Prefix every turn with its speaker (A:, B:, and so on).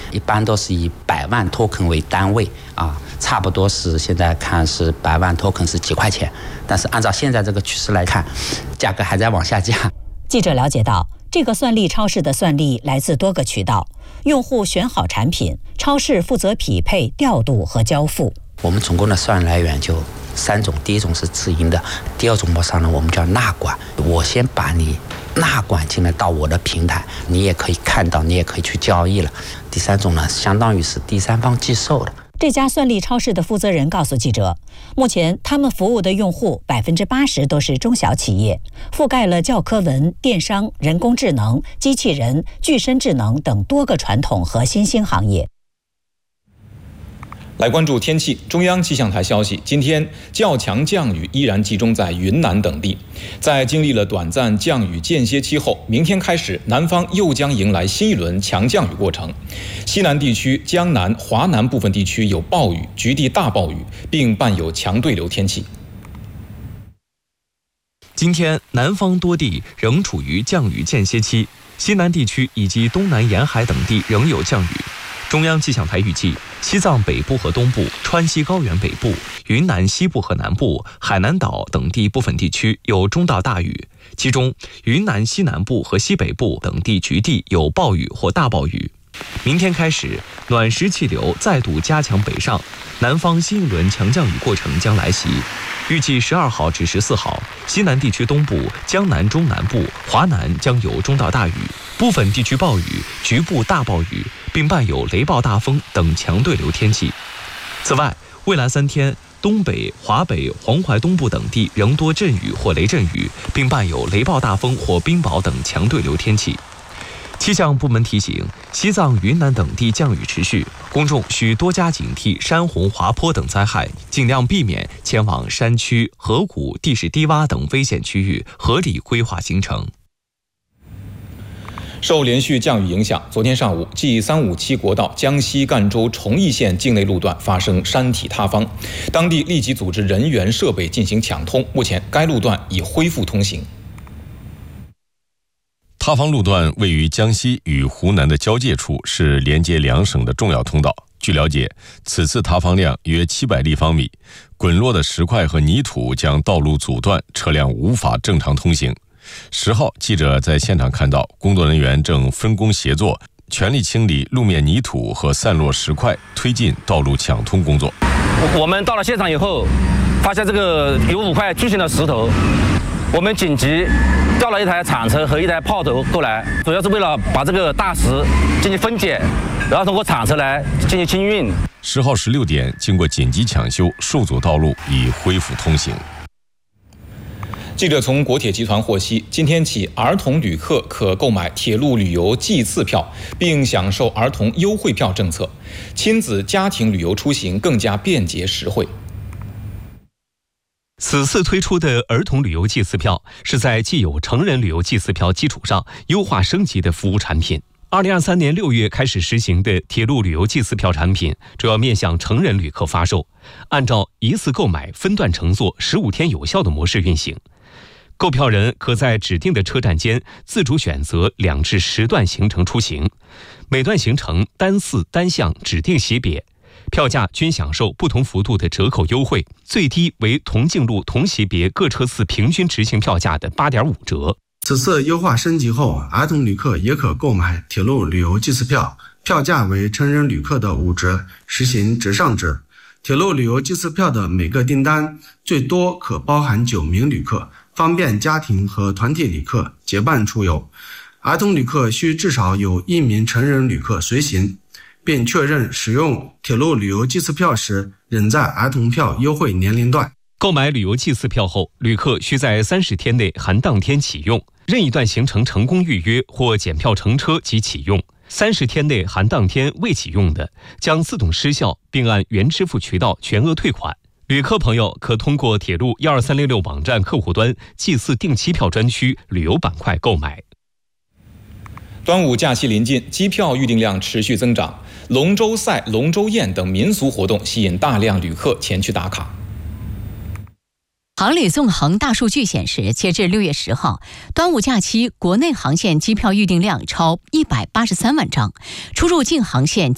A: 一般都是以100万token为单位啊，差不多是现在看是100万token是几块钱，但是按照现在这个趋势来看，价格还在往下降。
B: 记者了解到，这个算力超市的算力来自多个渠道，用户选好产品，超市负责匹配、调度和交付。
A: 我们总共的算力来源就3种，第一种是自营的，第二种模式呢我们叫纳管，我先把你纳管进来到我的平台，你也可以看到，你也可以去交易了。第3种呢，相当于是第三方寄售的。
B: 这家算力超市的负责人告诉记者，目前他们服务的用户80%都是中小企业，覆盖了教科文、电商、人工智能、机器人、具身智能等多个传统和新兴行业。
C: 来关注天气。中央气象台消息，今天较强降雨依然集中在云南等地。在经历了短暂降雨间歇期后，明天开始，南方又将迎来新一轮强降雨过程。西南地区、江南、华南部分地区有暴雨，局地大暴雨，并伴有强对流天气。
D: 今天，南方多地仍处于降雨间歇期，西南地区以及东南沿海等地仍有降雨。中央气象台预计，西藏北部和东部、川西高原北部、云南西部和南部、海南岛等地部分地区有中到大雨，其中云南西南部和西北部等地局地有暴雨或大暴雨。明天开始，暖湿气流再度加强北上，南方新一轮强降雨过程将来袭。预计12号至14号，西南地区东部、江南中南部、华南将有中到大雨，部分地区暴雨，局部大暴雨，并伴有雷暴大风等强对流天气。此外，未来3天，东北、华北、黄淮东部等地仍多阵雨或雷阵雨，并伴有雷暴大风或冰雹等强对流天气。气象部门提醒，西藏、云南等地降雨持续，公众需多加警惕山洪、滑坡等灾害，尽量避免前往山区、河谷、地势低洼等危险区域，合理规划行程。
C: 受连续降雨影响，昨天上午，G357国道江西赣州崇义县境内路段发生山体塌方，当地立即组织人员设备进行抢通，目前该路段已恢复通行。
E: 塌方路段位于江西与湖南的交界处，是连接两省的重要通道。据了解，此次塌方量约700立方米，滚落的石块和泥土将道路阻断，车辆无法正常通行。10号，记者在现场看到，工作人员正分工协作，全力清理路面泥土和散落石块，推进道路抢通工作。
F: 我们到了现场以后，发现这个有5块巨型的石头，我们紧急调了一台铲车和一台炮头过来，主要是为了把这个大石进行分解，然后通过铲车来进行清运。
E: 10号16点，经过紧急抢修，受阻道路已恢复通行。
C: 记者从国铁集团获悉，今天起，儿童旅客可购买铁路旅游季次票，并享受儿童优惠票政策，亲子家庭旅游出行更加便捷实惠。
D: 此次推出的儿童旅游季次票是在既有成人旅游季次票基础上优化升级的服务产品。2023年6月开始实行的铁路旅游季次票产品，主要面向成人旅客发售，按照一次购买、分段乘坐、15天有效的模式运行。购票人可在指定的车站间自主选择2至10段行程出行，每段行程单次单项指定级别，票价均享受不同幅度的折扣优惠，最低为同径路同级别各车次平均执行票价的8.5折。
G: 此次优化升级后，儿童旅客也可购买铁路旅游季次票，票价为成人旅客的5折，实行折上折。铁路旅游季次票的每个订单最多可包含9名旅客，方便家庭和团体旅客结伴出游。儿童旅客需至少有1名成人旅客随行，并确认使用铁路旅游季次票时仍在儿童票优惠年龄段。
D: 购买旅游季次票后，旅客需在30天内含当天启用，任一段行程成功预约或检票乘车即启用。30天内含当天未启用的，将自动失效，并按原支付渠道全额退款。旅客朋友可通过铁路12366网站客户端祭祀定期票专区旅游板块购买。
C: 端午假期临近，机票预订量持续增长，龙舟赛、龙舟宴等民俗活动吸引大量旅客前去打卡。
H: 航旅纵横大数据显示，截至6月10号，端午假期国内航线机票预订量超183万张，出入境航线